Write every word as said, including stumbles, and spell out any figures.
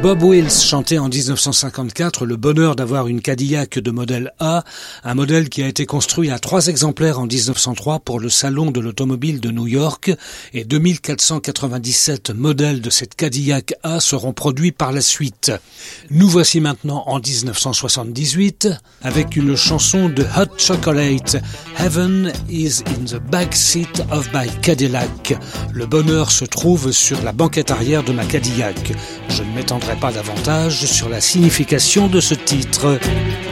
Bob Wills chantait en dix-neuf cent cinquante-quatre le bonheur d'avoir une Cadillac de modèle A, un modèle qui a été construit à trois exemplaires en dix-neuf cent trois pour le salon de l'automobile de New York, et deux mille quatre cent quatre-vingt-dix-sept modèles de cette Cadillac A seront produits par la suite. Nous voici maintenant en dix-neuf cent soixante-dix-huit avec une chanson de Hot Chocolate, Heaven is in the backseat of my Cadillac. Le bonheur se trouve sur la banquette arrière de ma Cadillac. Je ne m'étendrai pas davantage sur la signification de ce titre.